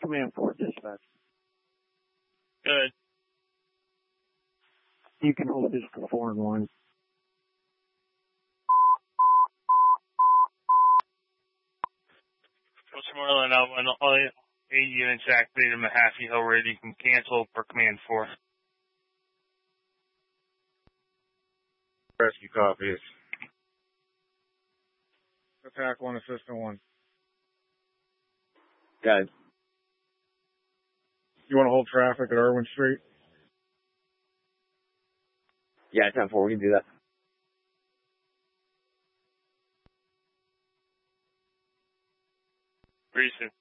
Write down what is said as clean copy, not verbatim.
Command 4 dispatch. Good. You can hold this for 4 and 1. Westmoreland, all 8 units activated Mahaffey Hill Radio. You can cancel for Command 4. Rescue copies. Attack 1, Assistant 1. Got it. You want to hold traffic at Irwin Street? Yeah, 10-4, we can do that. Recent.